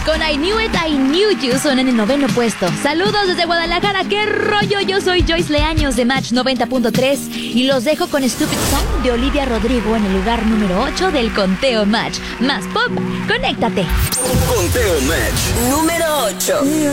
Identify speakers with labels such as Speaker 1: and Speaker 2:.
Speaker 1: con I Knew You son en el 9º puesto. Saludos desde Guadalajara, qué rollo, yo soy Joyce Leaños de Match 90.3 y los dejo con Stupid Song de Olivia Rodrigo en el lugar número 8 del conteo Match. Más pop, conéctate.
Speaker 2: Conteo Match número 8.